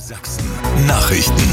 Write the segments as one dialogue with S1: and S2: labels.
S1: Sachsen Nachrichten.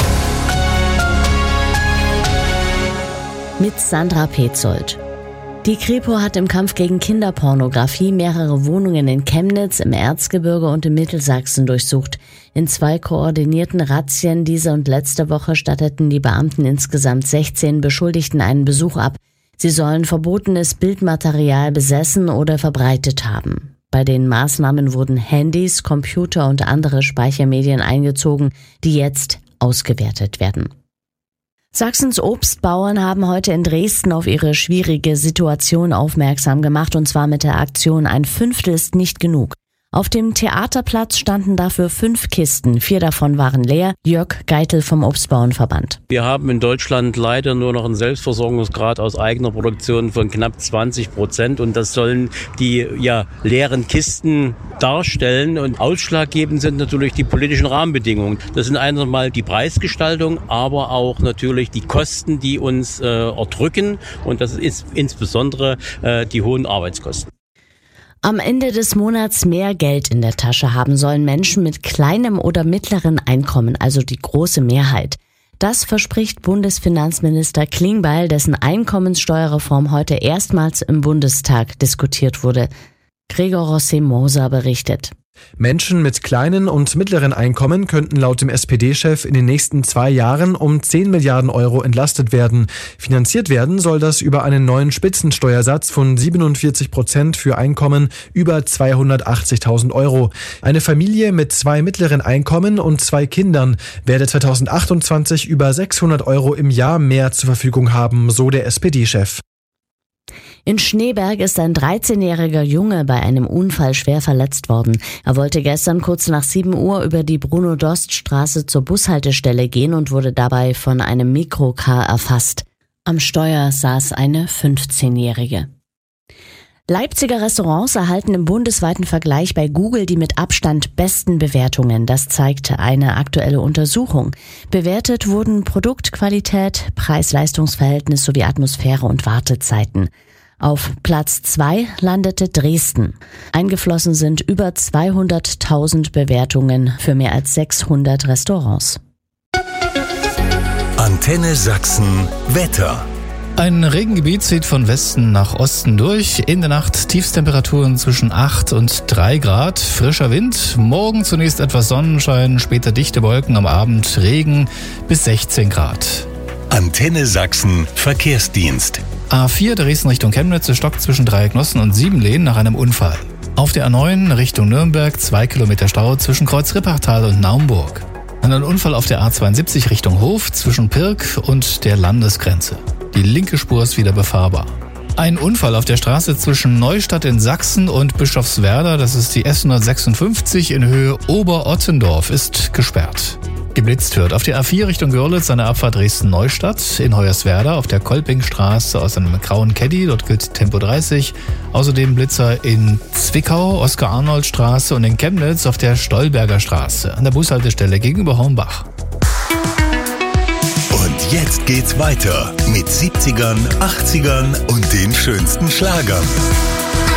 S2: Mit Sandra Petzold. Die Kripo hat im Kampf gegen Kinderpornografie mehrere Wohnungen in Chemnitz, im Erzgebirge und in Mittelsachsen durchsucht. In 2 koordinierten Razzien diese und letzte Woche statteten die Beamten insgesamt 16 Beschuldigten einen Besuch ab. Sie sollen verbotenes Bildmaterial besessen oder verbreitet haben. Bei den Maßnahmen wurden Handys, Computer und andere Speichermedien eingezogen, die jetzt ausgewertet werden. Sachsens Obstbauern haben heute in Dresden auf ihre schwierige Situation aufmerksam gemacht, und zwar mit der Aktion "Ein Fünftel ist nicht genug". Auf dem Theaterplatz standen dafür 5 Kisten, 4 davon waren leer. Jörg Geitel vom Obstbauernverband.
S3: Wir haben in Deutschland leider nur noch einen Selbstversorgungsgrad aus eigener Produktion von knapp 20%, und das sollen die leeren Kisten darstellen. Und ausschlaggebend sind natürlich die politischen Rahmenbedingungen. Das sind einmal die Preisgestaltung, aber auch natürlich die Kosten, die uns erdrücken, und das ist insbesondere die hohen Arbeitskosten.
S2: Am Ende des Monats mehr Geld in der Tasche haben sollen Menschen mit kleinem oder mittleren Einkommen, also die große Mehrheit. Das verspricht Bundesfinanzminister Klingbeil, dessen Einkommenssteuerreform heute erstmals im Bundestag diskutiert wurde. Gregor Rossi-Moser berichtet.
S4: Menschen mit kleinen und mittleren Einkommen könnten laut dem SPD-Chef in den nächsten 2 Jahren um 10 Milliarden Euro entlastet werden. Finanziert werden soll das über einen neuen Spitzensteuersatz von 47% für Einkommen über 280.000 Euro. Eine Familie mit 2 mittleren Einkommen und 2 Kindern werde 2028 über 600 Euro im Jahr mehr zur Verfügung haben, so der SPD-Chef.
S2: In Schneeberg ist ein 13-jähriger Junge bei einem Unfall schwer verletzt worden. Er wollte gestern kurz nach 7 Uhr über die Bruno-Dost-Straße zur Bushaltestelle gehen und wurde dabei von einem Mikrocar erfasst. Am Steuer saß eine 15-Jährige. Leipziger Restaurants erhalten im bundesweiten Vergleich bei Google die mit Abstand besten Bewertungen. Das zeigt eine aktuelle Untersuchung. Bewertet wurden Produktqualität, Preis-Leistungs-Verhältnis sowie Atmosphäre und Wartezeiten. Auf Platz 2 landete Dresden. Eingeflossen sind über 200.000 Bewertungen für mehr als 600 Restaurants.
S1: Antenne Sachsen Wetter.
S5: Ein Regengebiet zieht von Westen nach Osten durch. In der Nacht Tiefstemperaturen zwischen 8 und 3 Grad. Frischer Wind. Morgen zunächst etwas Sonnenschein, später dichte Wolken, am Abend Regen bis 16 Grad.
S1: Antenne Sachsen Verkehrsdienst.
S5: A4 Dresden Richtung Chemnitz, stockt zwischen Dreiecknossen und Siebenlehn nach einem Unfall. Auf der A9 Richtung Nürnberg 2 Kilometer Stau zwischen Kreuz-Rippachtal und Naumburg. Ein Unfall auf der A72 Richtung Hof zwischen Pirk und der Landesgrenze. Die linke Spur ist wieder befahrbar. Ein Unfall auf der Straße zwischen Neustadt in Sachsen und Bischofswerda, das ist die S156 in Höhe Oberottendorf, ist gesperrt. Geblitzt wird auf der A4 Richtung Görlitz an der Abfahrt Dresden-Neustadt, in Hoyerswerda auf der Kolpingstraße aus einem grauen Caddy, dort gilt Tempo 30. Außerdem Blitzer in Zwickau, Oskar-Arnold-Straße und in Chemnitz auf der Stolberger Straße an der Bushaltestelle gegenüber Hornbach.
S1: Und jetzt geht's weiter mit 70ern, 80ern und den schönsten Schlagern.